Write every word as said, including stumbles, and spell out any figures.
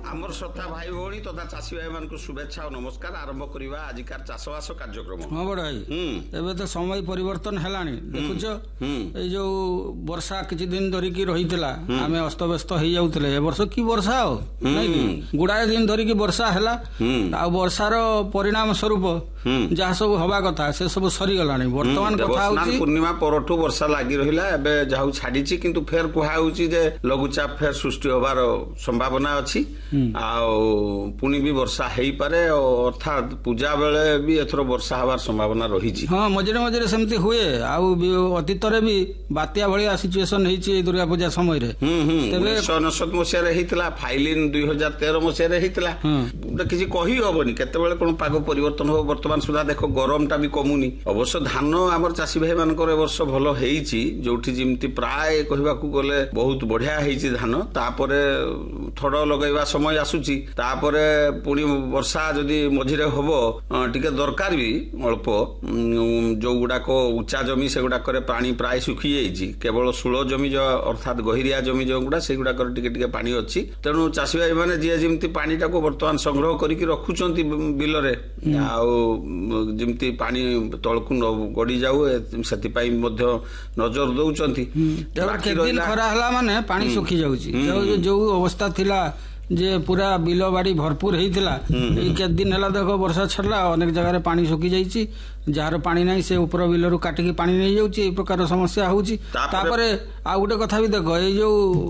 आमर श्रोता भाई भौणी तथा चाषी भाई मान शुभेच्छा और नमस्कार आरंभ करवा आजिकार चाषबास कार्यक्रम। हाँ बड़ भाई एबे तो समय परिवर्तन हेलानी देखुच ए जो वर्षा किछि दिन धरिकी रहितला आमे अस्तव्यस्त हो जाउतले ए वर्ष की वर्षा हो नै कि गुडाए दिन धरिकी वर्षा हेला आ वर्षार परिणाम स्वरूप जहा सब हवा कथा से सब सरी गलानी वर्तमान कथा होची पूर्णिमा परठू वर्षा लागि रहिला एबे जाऊ छाडीची किंतु फेर कुहा होची जे लघुचाप फेर सृष्टि होबार संभावना अछि आ पुनी भी वर्षा हेई पारे अर्थात पूजा बेले भी एथरो वर्षा हबार संभावना रहिची। हां मझरे मझरे सेमति हुए आ अतीत रे भी बात्या भलिया सिचुएशन हेची दुर्गा पूजा समय रे तबे उन्नीस मसिया रे हेतला फाइलिन दो हज़ार तेरह मसिया रे हेतला किछि कहि होबनी केते बेले कोन पाग परिवर्तन हो वर्तमान सुधा देखो गरमटा भी कमुनी अवश्य धान हमर चासी भाई मानकर वर्ष भलो हेची जोठी जिमति प्राय कहिबाकू गले बहुत बढ़िया हेची धान तापरे थोड़ लगैबा समय आसुची तापरे पुणी वर्षा जदि मझिरे होबो टिके दरकार भी अल्प जो गुडाक उच्चा जमी से गुडाक पानी प्राय सुखी जाइछि केवल सुलो जमी जो अर्थात गहिरिया जमी जो गुडा से गुडाक टिके टिके पानी अछि तेनु चासी भाई माने जे जिमति पानीटा को वर्तमान संग्रह करिकि रखुचंती बिल रे आ जिमति पानी तळकु गडी जाऊ सेति पई मध्य नजर दउचंती बाकी दिन खरा हला माने पानी सुखी जाउछि जो जो अवस्था थिला जे पूरा बिल बाड़ी भरपूर हेइथिला ए के दिन हला देखो वर्षा छडला अनेक जगह रे पानी सुखी जाइछि जार पानी नाही से ऊपर बिल रु काटिकी पानी नै जाउछि ए प्रकार समस्या होउछि तापरे आ गुटे कथा भी देखो ए जो